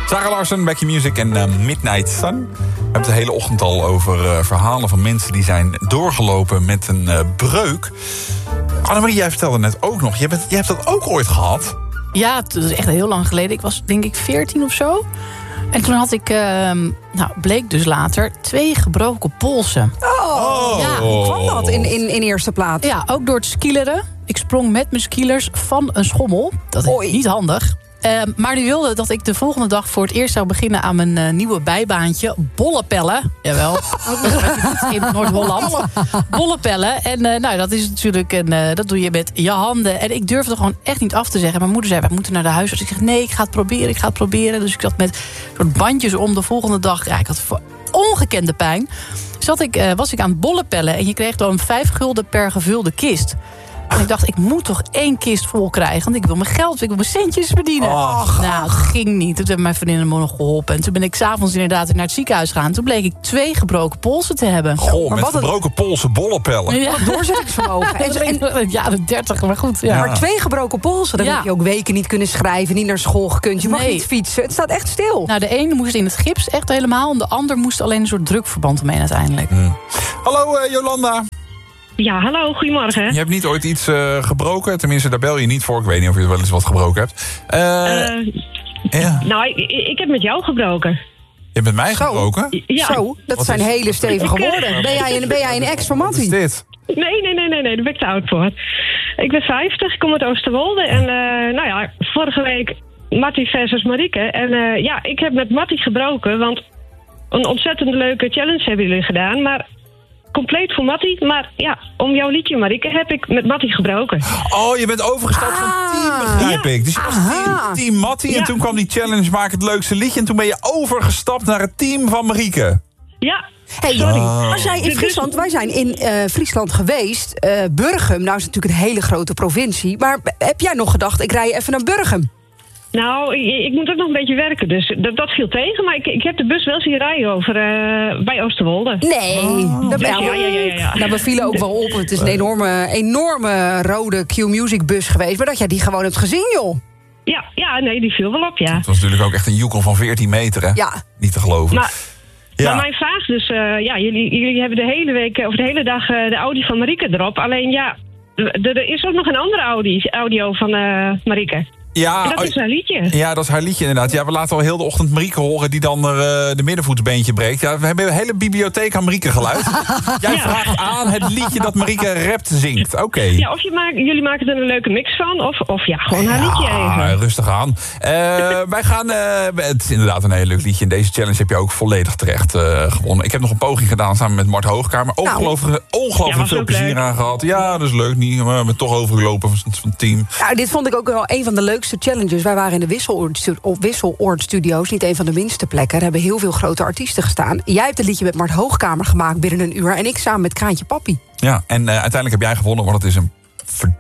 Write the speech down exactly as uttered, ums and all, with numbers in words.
Sarah Larsson, Becky Music en uh, Midnight Sun. We hebben het de hele ochtend al over uh, verhalen van mensen die zijn doorgelopen met een uh, breuk. Annemarie, jij vertelde net ook nog, jij, bent, jij hebt dat ook ooit gehad? Ja, dat is echt heel lang geleden. Ik was denk ik veertien of zo. En toen had ik, uh, nou bleek dus later, twee gebroken polsen. Oh, ja, hoe kwam dat in, in, in eerste plaats? Ja, ook door het skileren. Ik sprong met mijn skilers van een schommel. Dat is Oei. niet handig. Uh, maar die wilde dat ik de volgende dag voor het eerst zou beginnen aan mijn uh, nieuwe bijbaantje. Bollepellen. Jawel. In Noord-Holland. Bollepellen. En uh, nou, dat is natuurlijk een, uh, dat doe je met je handen. En ik durfde gewoon echt niet af te zeggen. Mijn moeder zei, we moeten naar de huisarts. Ik zeg, nee, ik ga het proberen, ik ga het proberen. Dus ik zat met soort bandjes om de volgende dag. Ja, ik had ongekende pijn. Zat ik, uh, was ik aan het bollepellen. En je kreeg dan vijf gulden per gevulde kist. En ik dacht, ik moet toch één kist vol krijgen. Want ik wil mijn geld, ik wil mijn centjes verdienen. Och. Nou, het ging niet. Toen hebben mijn vriendinnen me nog geholpen. En toen ben ik s'avonds inderdaad naar het ziekenhuis gegaan. Toen bleek ik twee gebroken polsen te hebben. Goh, maar met wat een- gebroken polsen, bollepellen. Ja. Doorzettingsvermogen. En, en, Ja, de dertig, maar goed. Ja. Ja. maar twee gebroken polsen, dan Ja. heb je ook weken niet kunnen schrijven, niet naar school gekund. Je mag Nee. niet fietsen. Het staat echt stil. Nou, de ene moest in het gips echt helemaal. En de ander moest alleen een soort drukverband omheen uiteindelijk. Hallo uh, Jolanda. Ja, hallo, goedemorgen. Je hebt niet ooit iets uh, gebroken? Tenminste, daar bel je niet voor. Ik weet niet of je wel eens wat gebroken hebt. Uh, Eh, ja. nou, ik, ik heb met jou gebroken. Je hebt met mij Zo. gebroken? Ja. Zo, dat Wat zijn is- hele stevige Ik, eh, woorden. Ben jij een, ben jij een ex van Wat is Mattie? dit? Nee, nee, nee, nee, nee, daar ben ik te oud voor. Ik ben vijftig, ik kom uit Oosterwolde. En uh, nou ja, vorige week Mattie versus Marieke. En uh, ja, ik heb met Mattie gebroken, want een ontzettend leuke challenge hebben jullie gedaan. Maar compleet voor Mattie. Maar ja, om jouw liedje, Marieke, heb ik met Mattie gebroken. Oh, je bent overgestapt van Ah. team, begrijp ik. Dus je was Aha. team, team Mattie en Ja. toen kwam die challenge Maak het leukste liedje. En toen ben je overgestapt naar het team van Marieke. Ja, Hey, sorry. als jij in Friesland, wij zijn in eh, Friesland geweest. eh Burgum, nou is het natuurlijk een hele grote provincie. Maar heb jij nog gedacht, ik rij even naar Burgum? Nou, ik, ik moet ook nog een beetje werken, dus dat, dat viel tegen. Maar ik, ik heb de bus wel zien rijden over uh, bij Oosterwolde. Nee, dat Dus ben ja, ja, ja, ja, ja. Nou, we vielen ook wel op. Het is een enorme, enorme rode Q-Music bus geweest. Maar dat jij die gewoon hebt gezien, joh. Ja, ja, nee, die viel wel op, ja. Het was natuurlijk ook echt een joekel van veertien meter, hè? Ja. Niet te geloven. Maar, ja. maar mijn vraag dus, uh, ja, jullie, jullie hebben de hele week, of de hele dag uh, de Audi van Marieke erop. Alleen ja, er, er is ook nog een andere Audi, audio van uh, Marieke. ja, En dat is haar liedje. Ja, dat is haar liedje inderdaad. Ja, we laten al heel de ochtend Marieke horen die dan er, uh, de middenvoetsbeentje breekt. Ja, we hebben een hele bibliotheek aan Marieke geluid. Jij Ja. vraagt aan het liedje dat Marieke rapt zingt. Oké. Okay. Ja, of je maakt, jullie maken er een leuke mix van, of, of ja, gewoon haar liedje Ah, even. rustig aan. Uh, wij gaan, uh, het is inderdaad een heel leuk liedje. In deze challenge heb je ook volledig terecht uh, gewonnen. Ik heb nog een poging gedaan samen met Mart Hoogkamer. Ongelooflijk, ongelooflijk Ja, was veel ook plezier leuk. aan gehad. Ja, dat is leuk niet. Maar we hebben toch overgelopen van, van het team. Nou, dit vond ik ook wel een van de leukste challenges. Wij waren in de Wisseloord, Wisseloord Studios, niet een van de minste plekken. Er hebben heel veel grote artiesten gestaan. Jij hebt het liedje met Mart Hoogkamer gemaakt binnen een uur. En ik samen met Kraantje Papi. Ja, en uh, uiteindelijk heb jij gewonnen, want het is een